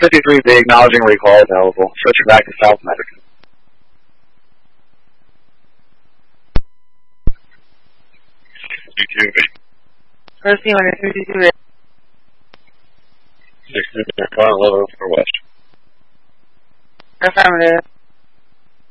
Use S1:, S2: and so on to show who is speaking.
S1: 53B, acknowledging recall available. Switching back to South Medic.
S2: Proceed on 52A.
S3: 60 car level for west.
S2: Affirmative.